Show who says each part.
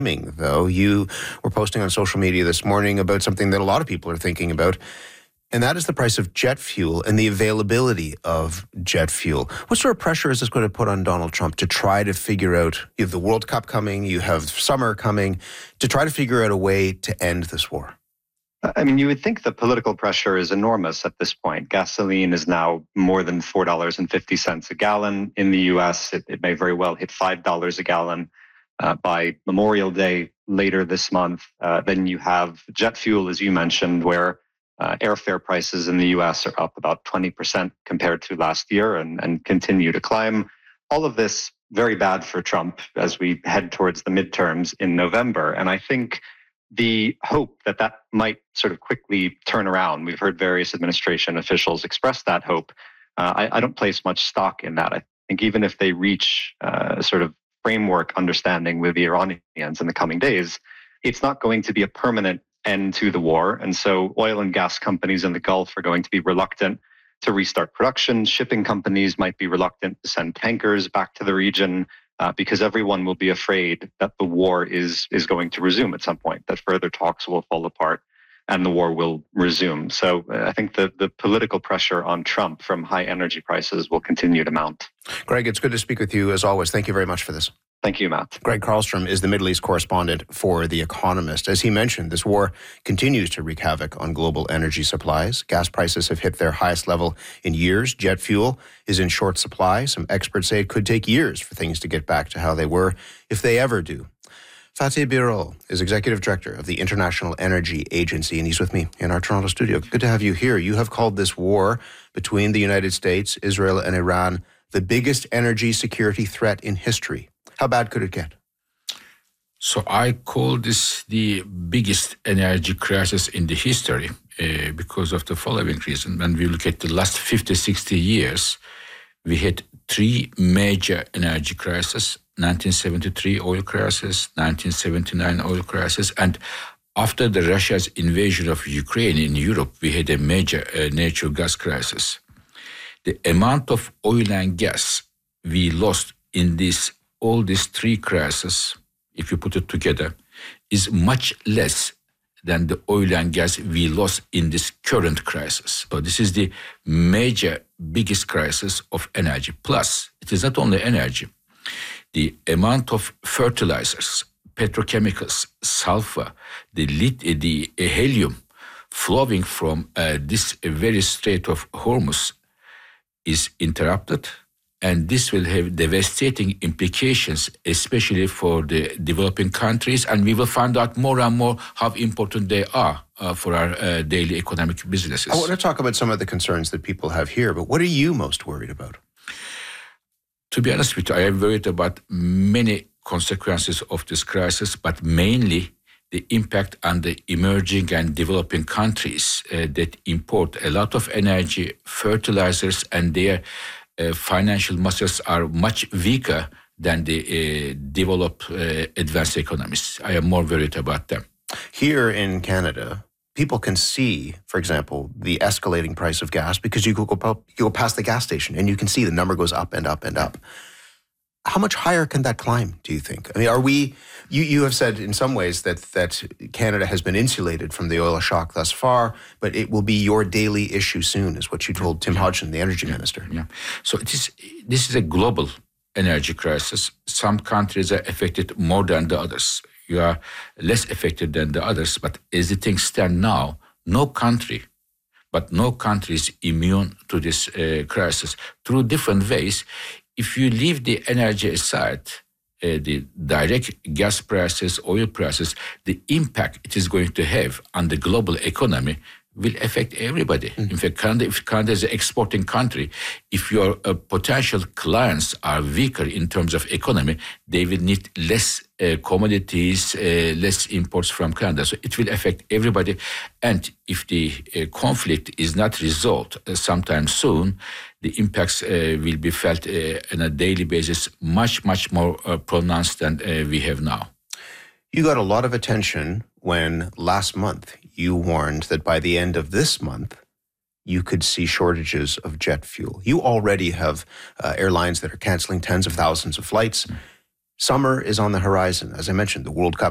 Speaker 1: Though you were posting on social media this morning about something that a lot of people are thinking about, and that is the price of jet fuel and the availability of jet fuel. What sort of pressure is this going to put on Donald Trump to try to figure out, you have the World Cup coming, you have summer coming, to try to figure out a way to end this war?
Speaker 2: I mean, you would think the political pressure is enormous at this point. Gasoline is now more than $4.50 a gallon in the U.S. It may very well hit $5 a gallon by Memorial Day later this month. Then you have jet fuel, as you mentioned, where airfare prices in the U.S. are up about 20% compared to last year and continue to climb. All of this very bad for Trump as we head towards the midterms in November. And I think the hope that that might sort of quickly turn around, we've heard various administration officials express that hope. I don't place much stock in that. I think even if they reach sort of framework understanding with the Iranians in the coming days, it's not going to be a permanent end to the war. And so oil and gas companies in the Gulf are going to be reluctant to restart production. Shipping companies might be reluctant to send tankers back to the region because everyone will be afraid that the war is going to resume at some point, that further talks will fall apart and the war will resume. So I think the political pressure on Trump from high energy prices will continue to mount.
Speaker 1: Greg, it's good to speak with you as always. Thank you very much for this.
Speaker 2: Thank you, Matt.
Speaker 1: Greg Carlstrom is the Middle East correspondent for The Economist. As he mentioned, this war continues to wreak havoc on global energy supplies. Gas prices have hit their highest level in years. Jet fuel is in short supply. Some experts say it could take years for things to get back to how they were, if they ever do. Fatih Birol is Executive Director of the International Energy Agency, and he's with me in our Toronto studio. Good to have you here. You have called this war between the United States, Israel, and Iran the biggest energy security threat in history. How bad could it get?
Speaker 3: So I call this the biggest energy crisis in the history because of the following reason. When we look at the last 50, 60 years, we had three major energy crises: 1973 oil crisis, 1979 oil crisis, and after the Russia's invasion of Ukraine in Europe, we had a major natural gas crisis. The amount of oil and gas we lost in all these three crises, if you put it together, is much less than the oil and gas we lost in this current crisis. So this is the major, biggest crisis of energy. Plus, it is not only energy. The amount of fertilizers, petrochemicals, sulfur, the helium flowing from this very Strait of Hormuz is interrupted. And this will have devastating implications, especially for the developing countries. And we will find out more and more how important they are for our daily economic businesses.
Speaker 1: I want to talk about some of the concerns that people have here, but what are you most worried about?
Speaker 3: To be honest with you, I am worried about many consequences of this crisis, but mainly the impact on the emerging and developing countries that import a lot of energy, fertilizers, and their financial muscles are much weaker than the developed advanced economies. I am more worried about them.
Speaker 1: Here in Canada, people can see, for example, the escalating price of gas because you go past the gas station and you can see the number goes up and up and up. How much higher can that climb, do you think? I mean, you have said in some ways that Canada has been insulated from the oil shock thus far, but it will be your daily issue soon, is what you told Tim Hodgson, the energy minister.
Speaker 3: Yeah. So this is a global energy crisis. Some countries are affected more than the others. You are less affected than the others, but as the things stand now, no country is immune to this crisis through different ways. If you leave the energy aside, the direct gas prices, oil prices, the impact it is going to have on the global economy will affect everybody. Mm-hmm. In fact, if Canada is an exporting country, if your potential clients are weaker in terms of economy, they will need less commodities, less imports from Canada. So it will affect everybody. And if the conflict is not resolved sometime soon, the impacts will be felt on a daily basis much, much more pronounced than we have now.
Speaker 1: You got a lot of attention when last month you warned that by the end of this month, you could see shortages of jet fuel. You already have airlines that are canceling tens of thousands of flights. Summer is on the horizon. As I mentioned, the World Cup